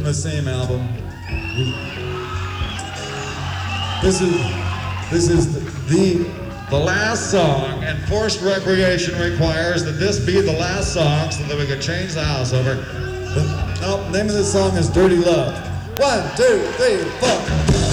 the same album. This is the last song, and forced recreation requires that this be the last song so that we can change the house over. The name of the song is Dirty Love. 1, 2, 3, 4.